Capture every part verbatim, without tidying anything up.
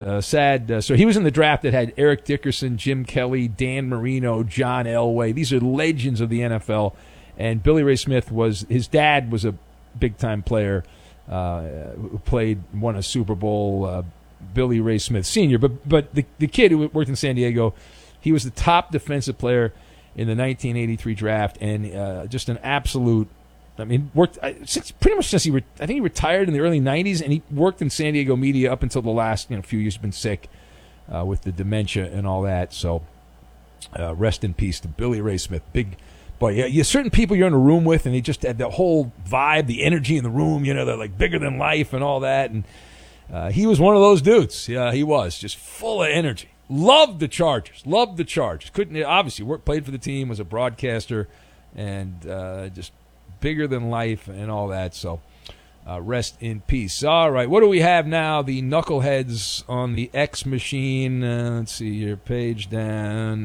uh, sad. Uh, so he was in the draft that had Eric Dickerson, Jim Kelly, Dan Marino, John Elway. These are legends of the N F L. And Billy Ray Smith was his dad was a big time player uh, who played won a Super Bowl. Uh, Billy Ray Smith Senior But but the the kid who worked in San Diego, he was the top defensive player in the nineteen eighty-three draft, and uh, just an absolute. I mean, worked since, pretty much since he re- I think he retired in the early nineties, and he worked in San Diego media up until the last you know few years. He's been sick uh, with the dementia and all that. So uh, rest in peace to Billy Ray Smith. Big boy. Yeah, you certain people you're in a room with, and they just had the whole vibe, the energy in the room. You know, they're like bigger than life and all that. And uh, he was one of those dudes. Yeah, he was just full of energy. Loved the Chargers. Loved the Chargers. Couldn't obviously worked, played for the team, was a broadcaster, and uh, just. Bigger than life and all that, so uh, rest in peace. All right, what do we have now? The knuckleheads on the X machine. Uh, let's see here, page down.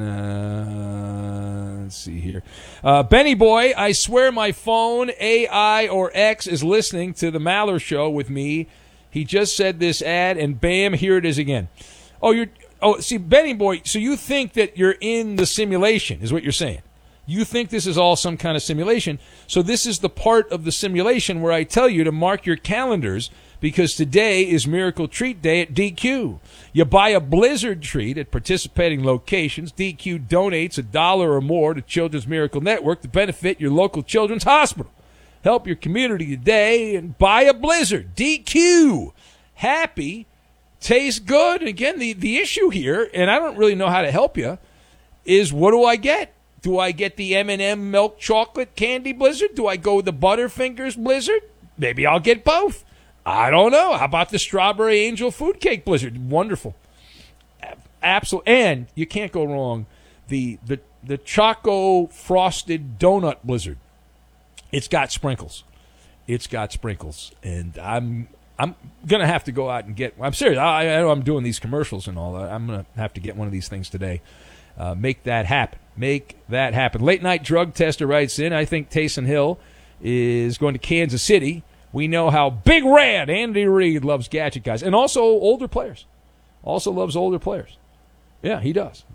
Uh, let's see here. Uh, Benny Boy, I swear my phone, A I, or X is listening to the Maller Show with me. He just said this ad, and bam, here it is again. Oh, you're. Oh, see, Benny Boy, so you think that you're in the simulation, is what you're saying. You think this is all some kind of simulation. So this is the part of the simulation where I tell you to mark your calendars because today is Miracle Treat Day at D Q. You buy a Blizzard treat at participating locations. D Q donates a dollar or more to Children's Miracle Network to benefit your local children's hospital. Help your community today and buy a Blizzard. D Q. Happy. Tastes good. Again, the, the issue here, and I don't really know how to help you, is what do I get? Do I get the M and M milk chocolate candy Blizzard? Do I go with the Butterfingers Blizzard? Maybe I'll get both. I don't know. How about the Strawberry Angel Food Cake Blizzard? Wonderful. Absolutely. And you can't go wrong. The, the, the Choco Frosted Donut Blizzard. It's got sprinkles. It's got sprinkles. And I'm I'm going to have to go out and get – I'm serious. I, I know I'm doing these commercials and all that. I'm going to have to get one of these things today. Uh, make that happen. Make that happen. Late Night Drug Tester writes in, I think Taysom Hill is going to Kansas City. We know how Big Red Andy Reid loves gadget guys. And also older players. Also loves older players. Yeah, he does.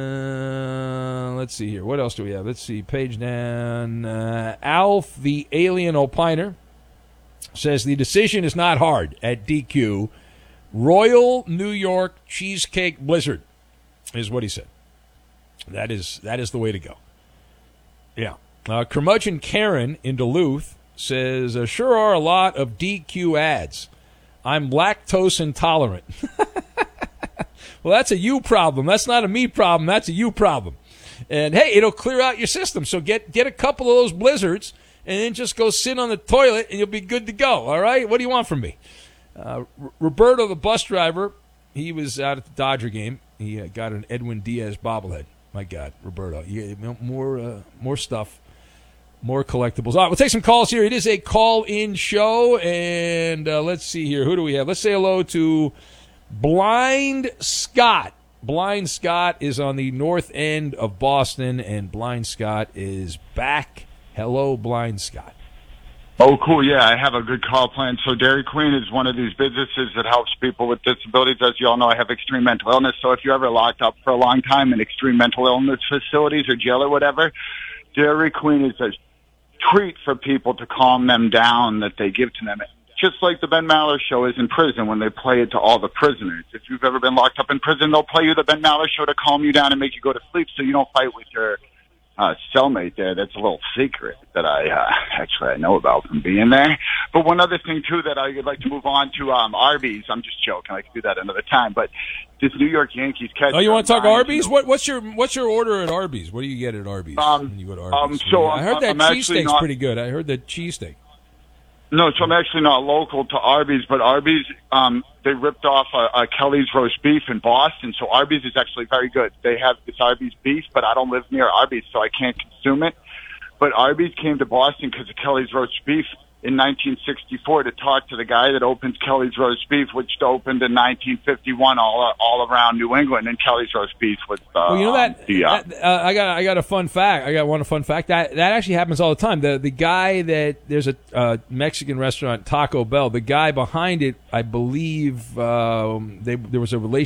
Uh, let's see here. What else do we have? Let's see. Page down. Uh, Alf, the Alien Opiner, says the decision is not hard at D Q. Royal New York Cheesecake Blizzard is what he said. That is that is the way to go. Yeah. Uh, Curmudgeon Karen in Duluth says, uh, sure are a lot of D Q ads. I'm lactose intolerant. Well, that's a you problem. That's not a me problem. That's a you problem. And, hey, it'll clear out your system. So get, get a couple of those Blizzards and then just go sit on the toilet and you'll be good to go. All right? What do you want from me? Uh, R- Roberto, the bus driver, he was out at the Dodger game. He uh, got an Edwin Diaz bobblehead. My God, Roberto, you get more uh, more stuff, more collectibles. All right, we'll take some calls here. It is a call-in show, and uh, let's see here. Who do we have? Let's say hello to Blind Scott. Blind Scott is on the north end of Boston, and Blind Scott is back. Hello, Blind Scott. Oh, cool. Yeah, I have a good call plan. So Dairy Queen is one of these businesses that helps people with disabilities. As you all know, I have extreme mental illness. So if you're ever locked up for a long time in extreme mental illness facilities or jail or whatever, Dairy Queen is a treat for people to calm them down that they give to them. Just like the Ben Maller Show is in prison when they play it to all the prisoners. If you've ever been locked up in prison, they'll play you the Ben Maller Show to calm you down and make you go to sleep so you don't fight with your Uh, cellmate there. That's a little secret that I uh, actually I know about from being there. But one other thing too that I would like to move on to um, Arby's. I'm just joking. I can do that another time. But this New York Yankees catcher. Oh, you want to talk Arby's? What, what's your what's your order at Arby's? What do you get at Arby's um, when you go to Arby's? Um, so I heard that I'm cheesesteak's not, pretty good. I heard that cheesesteak. No, so I'm actually not local to Arby's, but Arby's, um, they ripped off a, a Kelly's roast beef in Boston, so Arby's is actually very good. They have this Arby's beef, but I don't live near Arby's, so I can't consume it. But Arby's came to Boston because of Kelly's roast beef in nineteen sixty-four to talk to the guy that opens Kelly's roast beef, which opened in nineteen fifty-one all all around New England. And Kelly's roast beef was uh, well, you know that, the, uh, that uh, I got I got a fun fact. I got one fun fact that that actually happens all the time. The the guy that there's a uh, Mexican restaurant, Taco Bell. The guy behind it, I believe, um, they, there was a relationship